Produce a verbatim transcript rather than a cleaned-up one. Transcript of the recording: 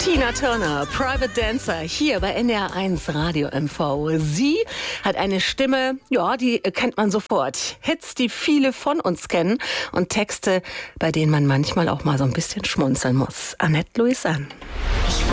Tina Turner, Private Dancer, hier bei N D R eins Radio M V. Sie hat eine Stimme, ja, die kennt man sofort. Hits, die viele von uns kennen und Texte, bei denen man manchmal auch mal so ein bisschen schmunzeln muss. Annette Louisanne.